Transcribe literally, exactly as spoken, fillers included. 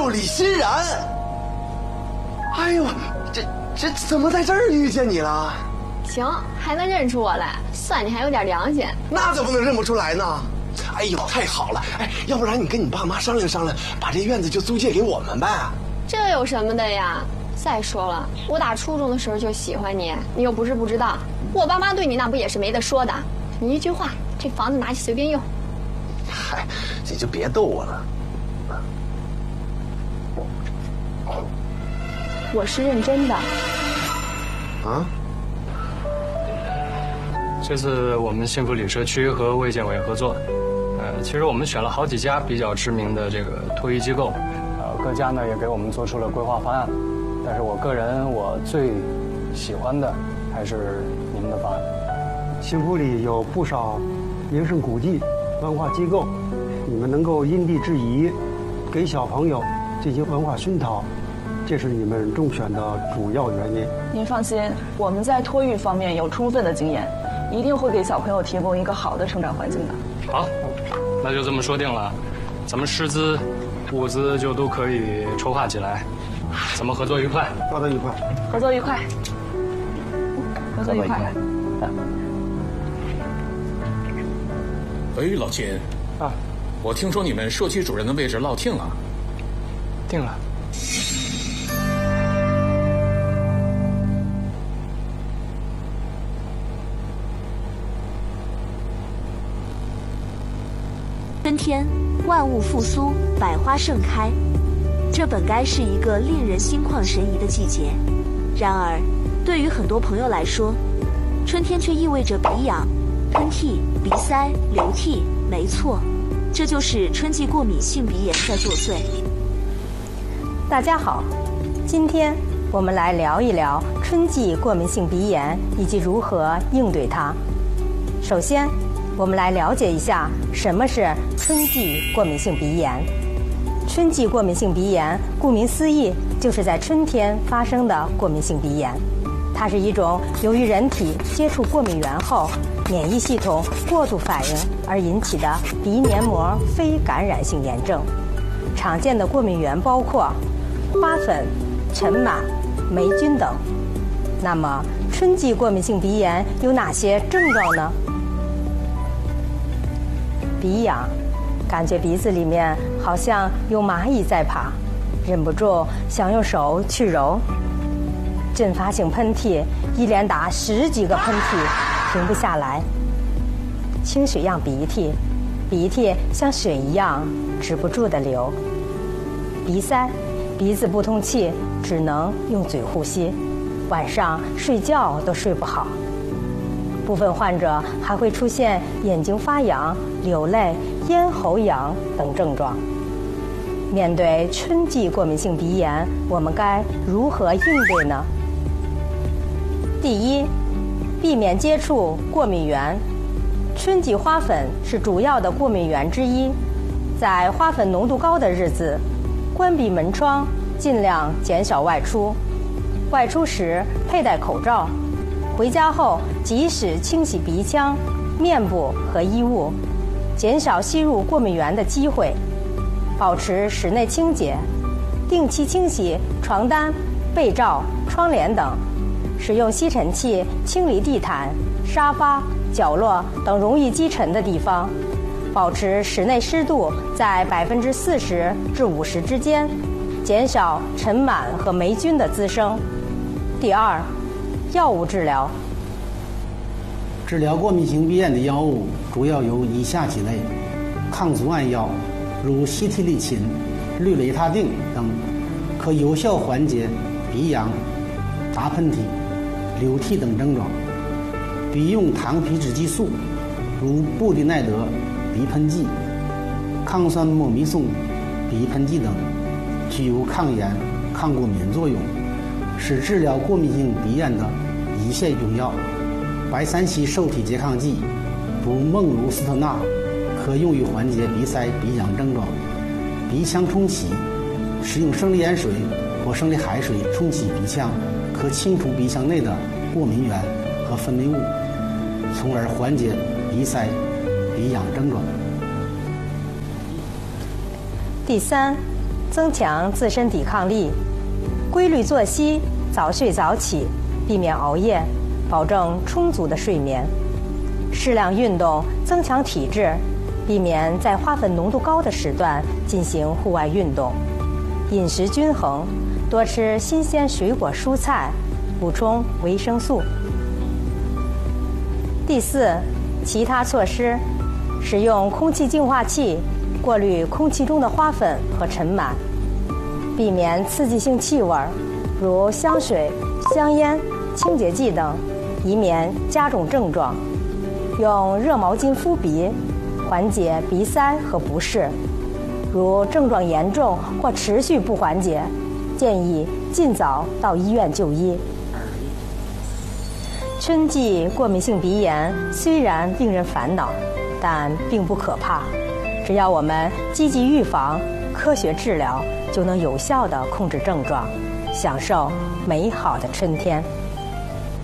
李欣然。哎呦，这这怎么在这儿遇见你了？ 行，还能认出我来，算你还有点良心。 那怎么能认不出来呢？哎呦，太好了！哎，要不然你跟你爸妈商量商量，把这院子就租借给我们呗。 这有什么的呀？再说了，我打初中的时候就喜欢你，你又不是不知道，我爸妈对你那不也是没得说的。你一句话，这房子拿去随便用。 嗨，你就别逗我了。 我是认真的。 啊？ 这次我们幸福里社区和卫健委合作，呃，其实我们选了好几家比较知名的这个托育机构，呃，各家呢也给我们做出了规划方案，但是我个人我最喜欢的还是你们的方案。 幸福里有不少名胜古迹、文化机构，你们能够因地制宜，给小朋友进行文化熏陶，这是你们中选的主要原因。 您放心，我们在托育方面有充分的经验，一定会给小朋友提供一个好的成长环境的。 好，那就这么说定了，咱们师资、物资就都可以筹划起来，咱们合作愉快， 合作愉快， 合作愉快，合作愉快。 哎，老秦啊， 我听说你们社区主任的位置落定了。 定了。 春天，万物复苏，百花盛开，这本该是一个令人心旷神怡的季节。然而，对于很多朋友来说，春天却意味着鼻痒、喷嚏、鼻塞、流涕。没错，这就是春季过敏性鼻炎在作祟。 大家好，今天我们来聊一聊春季过敏性鼻炎以及如何应对它。首先，我们来了解一下什么是春季过敏性鼻炎。春季过敏性鼻炎，顾名思义，就是在春天发生的过敏性鼻炎。它是一种由于人体接触过敏源后，免疫系统过度反应而引起的鼻黏膜非感染性炎症。常见的过敏源包括花粉、尘螨、霉菌等。那么，春季过敏性鼻炎有哪些症状呢？鼻痒，感觉鼻子里面好像有蚂蚁在爬，忍不住想用手去揉。阵发性喷嚏，一连打十几个喷嚏，停不下来。清水样鼻涕，鼻涕像水一样止不住的流。鼻塞，鼻子不通气，只能用嘴呼吸，晚上睡觉都睡不好。部分患者还会出现眼睛发痒、流泪、咽喉痒等症状。面对春季过敏性鼻炎，我们该如何应对呢？第一，避免接触过敏源。春季花粉是主要的过敏源之一，在花粉浓度高的日子，关闭门窗，尽量减少外出。外出时佩戴口罩，回家后及时清洗鼻腔、面部和衣物，减少吸入过敏源的机会。保持室内清洁，定期清洗床单、被罩、窗帘等，使用吸尘器清理地毯、沙发、角落等容易积尘的地方，保持室内湿度在百分之四十至五十之间，减少尘螨和霉菌的滋生。第二，药物治疗。 治疗过敏性鼻炎的药物主要有以下几类：抗组胺药，如西替利嗪、氯雷他定等，可有效缓解鼻痒、打喷嚏、流涕等症状。鼻用糖皮质激素，如布地奈德鼻喷剂、抗酸莫米松鼻喷剂等，具有抗炎、抗过敏作用，是治疗过敏性鼻炎的一线用药。白三烯受体拮抗剂，如孟如司特钠，可用于缓解鼻塞、鼻痒症状。鼻腔冲洗，使用生理盐水或生理海水冲洗鼻腔，可清除鼻腔内的过敏源和分泌物，从而缓解鼻塞、鼻痒症状。 第三， 增强自身抵抗力；规律作息，早睡早起，避免熬夜，保证充足的睡眠；适量运动，增强体质，避免在花粉浓度高的时段进行户外运动；饮食均衡，多吃新鲜水果蔬菜，补充维生素。第四，其他措施，使用空气净化器过滤空气中的花粉和尘螨，避免刺激性气味，如香水、香烟、清洁剂等，以免加重症状。用热毛巾敷鼻，缓解鼻塞和不适。如症状严重或持续不缓解，建议尽早到医院就医。春季过敏性鼻炎虽然令人烦恼，但并不可怕，只要我们积极预防、科学治疗，就能有效地控制症状，享受美好的春天。